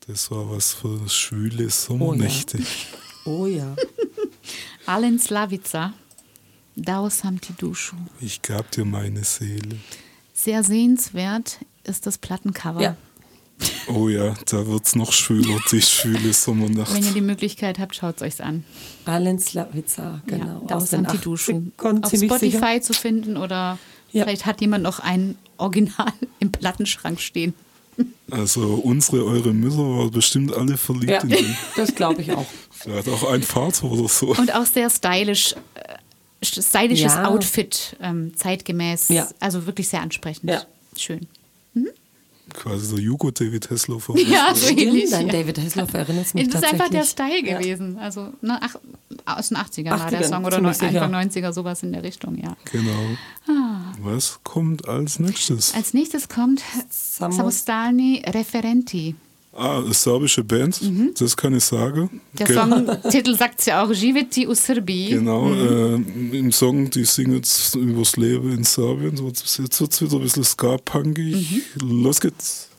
Das war was für schwüle Sommernächte. Oh ja. Alen Slavica, Dao sam ti dušu. Ich gab dir meine Seele. Sehr sehenswert ist das Plattencover. Ja. Oh ja, da wird's noch schwüler, die schwüle Sommernacht. Wenn ihr die Möglichkeit habt, schaut es euch an. Alen Slavica, genau. Ja, Dao sam ti dušu. Auf Ziemlich Spotify sicher. zu finden oder Ja. vielleicht hat jemand noch ein Original im Plattenschrank stehen. Also eure Mütter waren bestimmt alle verliebt Ja, in den. das glaube ich auch. Vielleicht auch ein Vater oder so. Und auch sehr stylisches Ja. Outfit, zeitgemäß. Ja. Also wirklich sehr ansprechend. Ja. Schön. Quasi der Jugo David Hasselhoff. Ja, so ähnlich. Dann Ja. David Hasselhoff erinnert mich Das ist tatsächlich. einfach der Style Ja. gewesen. Also aus den 80ern war der 80ern, Song oder ziemlich sicher. Anfang 90er, sowas in der Richtung, ja. Genau. Ah. Was kommt als nächstes? Als nächstes kommt Samostalni Referenti. Eine serbische Band, das kann ich sagen. Der Songtitel sagt es ja auch, Živjeti u Srbiji. Genau, im Song, die singen jetzt übers Leben in Serbien. Jetzt wird es wieder ein bisschen ska-punkig. Los geht's.